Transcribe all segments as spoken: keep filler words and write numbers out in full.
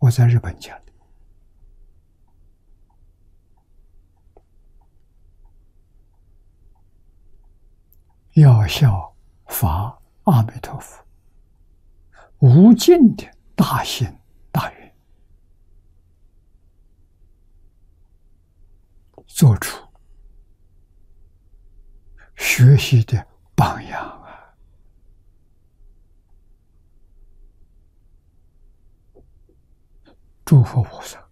我在日本讲的。要效法阿弥陀佛无尽的大行大愿，做出学习的榜样啊！诸佛菩萨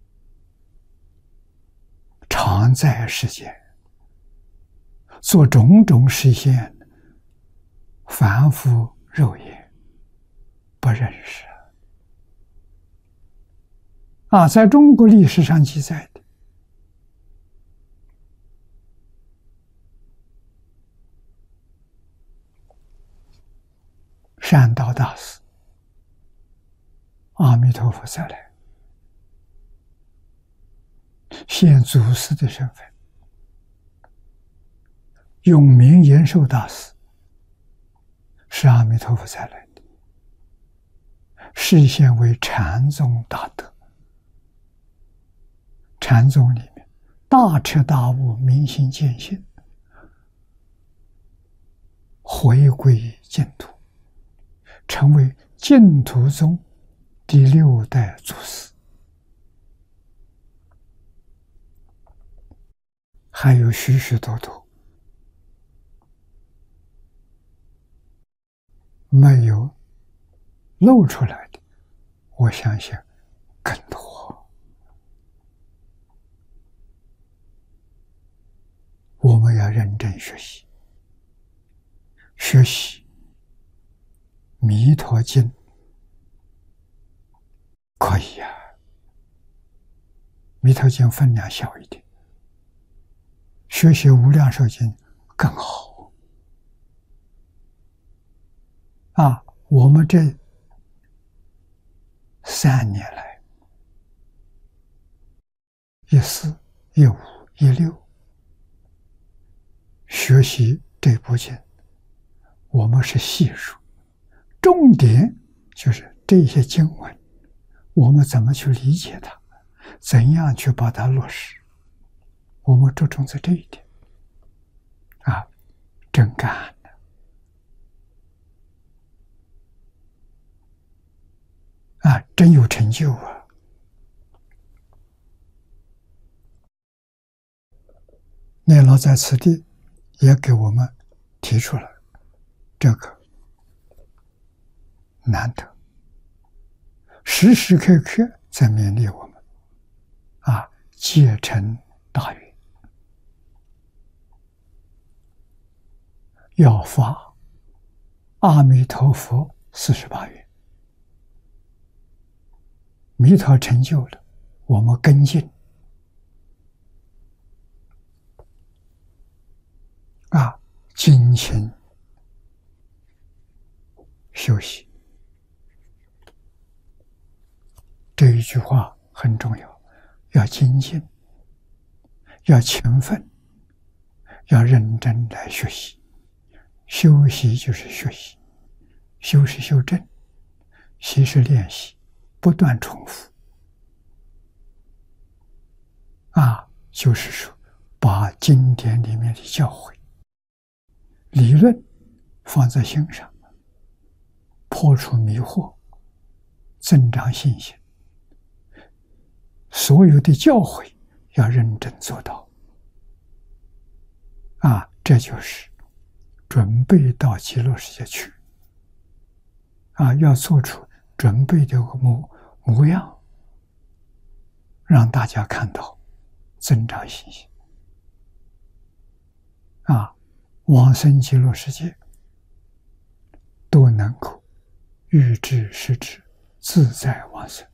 常在世间，做种种实现，凡夫肉眼不认识啊！在中国历史上记载的善导大师，阿弥陀佛再来，现祖师的身份。永明延寿大师是阿弥陀佛再来的，示现为禅宗大德。禅宗里面大彻大悟、明心见性，回归净土，成为净土宗第六代祖师。还有许许多多没有露出来的，我相信更多。我们要认真学习，学习《弥陀经》可以呀、啊，《弥陀经》分量小一点，学习《无量寿经》更好。啊，我们这三年来，一四、一五、一六，学习这部经，我们是细数，重点就是这些经文，我们怎么去理解它，怎样去把它落实，我们着重在这一点。啊，真干。啊，真有成就啊！念老在此地也给我们提出了这个难得，时时刻刻在勉励我们啊，竭诚大愿，要发阿弥陀佛四十八愿。弥陀成就了，我们跟进啊，精勤修习。这一句话很重要，要精进，要勤奋，要认真来学习。修习就是学习，修是修正，习是练习。不断重复啊，就是说把经典里面的教诲理论放在心上，破除迷惑，增长信心。所有的教诲要认真做到啊，这就是准备到极乐世界去啊，要做出准备的模模样，让大家看到，增长信心啊，往生极乐世界都能够预知实知，自在往生，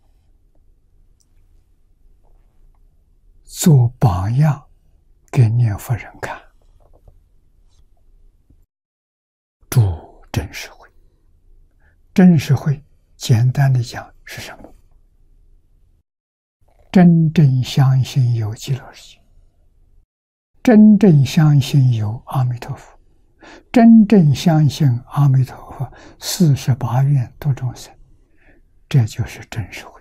做榜样给念佛人看。助真实慧，真实慧简单的讲是什么？真正相信有极乐世界，真正相信有阿弥陀佛，真正相信阿弥陀佛四十八愿度众生，这就是真实慧。